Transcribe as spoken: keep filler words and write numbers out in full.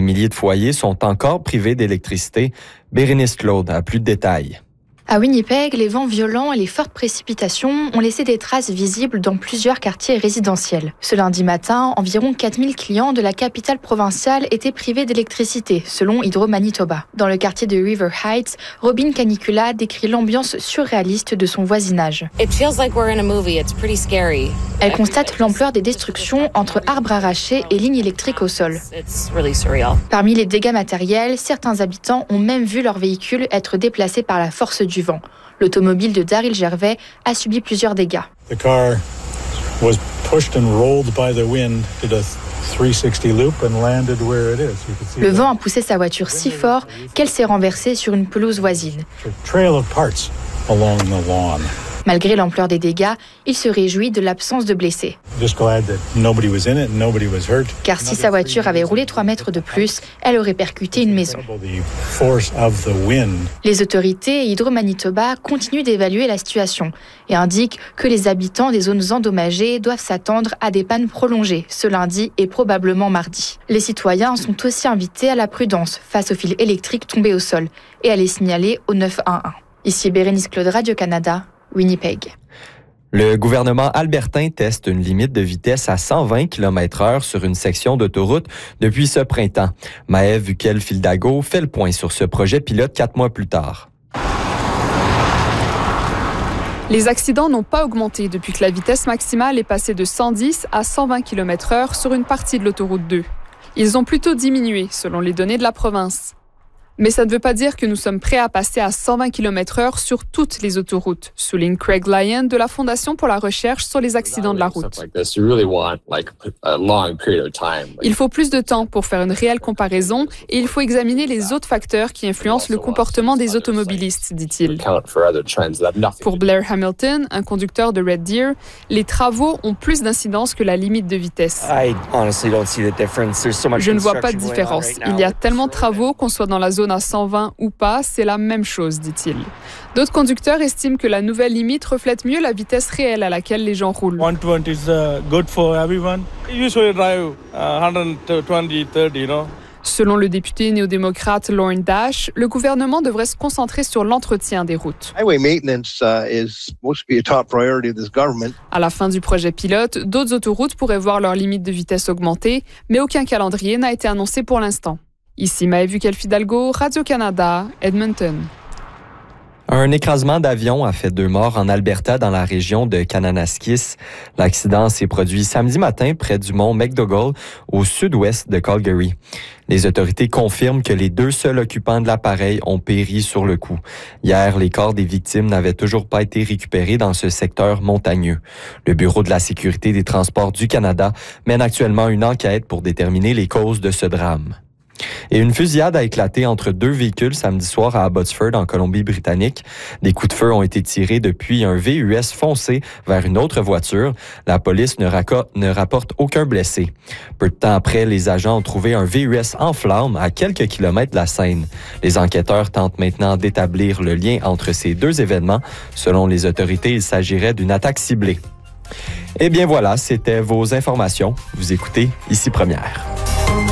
milliers de foyers sont encore privés d'électricité. Bérénice Claude a plus de détails. À Winnipeg, les vents violents et les fortes précipitations ont laissé des traces visibles dans plusieurs quartiers résidentiels. Ce lundi matin, environ quatre mille clients de la capitale provinciale étaient privés d'électricité, selon Hydro-Manitoba. Dans le quartier de River Heights, Robin Canicula décrit l'ambiance surréaliste de son voisinage. It feels like we're in a movie. It's pretty scary. Elle constate l'ampleur des destructions entre arbres arrachés et lignes électriques au sol. It's really surreal. Parmi les dégâts matériels, certains habitants ont même vu leur véhicule être déplacé par la force du vent. L'automobile de Daryl Gervais a subi plusieurs dégâts. The car was pushed and rolled by the wind, did a three sixty loop and landed where it is. You can see Le vent a poussé sa voiture si fort qu'elle s'est renversée sur une pelouse voisine. a trail of parts along the lawn. Malgré l'ampleur des dégâts, il se réjouit de l'absence de blessés. Just glad that nobody was in it and nobody was hurt. Car si sa voiture avait roulé trois mètres de plus, elle aurait percuté une maison. The force of the wind. Les autorités et Hydro-Manitoba continuent d'évaluer la situation et indiquent que les habitants des zones endommagées doivent s'attendre à des pannes prolongées ce lundi et probablement mardi. Les citoyens sont aussi invités à la prudence face aux fils électriques tombés au sol et à les signaler au neuf un un. Ici Bérénice Claude, Radio-Canada, Winnipeg. Le gouvernement albertain teste une limite de vitesse à cent vingt kilomètres heure sur une section d'autoroute depuis ce printemps. Maëve Ukel-Fildago fait le point sur ce projet pilote quatre mois plus tard. Les accidents n'ont pas augmenté depuis que la vitesse maximale est passée de cent dix à cent vingt kilomètres heure sur une partie de l'autoroute deux. Ils ont plutôt diminué, selon les données de la province. Mais ça ne veut pas dire que nous sommes prêts à passer à cent vingt kilomètres heure sur toutes les autoroutes, souligne Craig Lyon de la Fondation pour la recherche sur les accidents de la route. Il faut plus de temps pour faire une réelle comparaison et il faut examiner les autres facteurs qui influencent le comportement des automobilistes, dit-il. Pour Blair Hamilton, un conducteur de Red Deer, les travaux ont plus d'incidence que la limite de vitesse. Je ne vois pas de différence. Il y a tellement de travaux, qu'on soit dans la zone à cent vingt ou pas, c'est la même chose, dit-il. D'autres conducteurs estiment que la nouvelle limite reflète mieux la vitesse réelle à laquelle les gens roulent. one twenty is uh, good for everyone. You usually drive uh, one twenty, thirty, you know. Selon le député néo-démocrate Lorne Dash, le gouvernement devrait se concentrer sur l'entretien des routes. Highway maintenance uh, is supposed to be a top priority of this government. À la fin du projet pilote, d'autres autoroutes pourraient voir leur limite de vitesse augmenter, mais aucun calendrier n'a été annoncé pour l'instant. Ici Maëve Ukel-Fildago, Radio-Canada, Edmonton. Un écrasement d'avion a fait deux morts en Alberta dans la région de Kananaskis. L'accident s'est produit samedi matin près du mont McDougall, au sud-ouest de Calgary. Les autorités confirment que les deux seuls occupants de l'appareil ont péri sur le coup. Hier, les corps des victimes n'avaient toujours pas été récupérés dans ce secteur montagneux. Le Bureau de la sécurité des transports du Canada mène actuellement une enquête pour déterminer les causes de ce drame. Et une fusillade a éclaté entre deux véhicules samedi soir à Abbotsford, en Colombie-Britannique. Des coups de feu ont été tirés depuis un V U S foncé vers une autre voiture. La police ne, raco- ne rapporte aucun blessé. Peu de temps après, les agents ont trouvé un V U S en flammes à quelques kilomètres de la scène. Les enquêteurs tentent maintenant d'établir le lien entre ces deux événements. Selon les autorités, il s'agirait d'une attaque ciblée. Eh bien voilà, c'était vos informations. Vous écoutez Ici Première.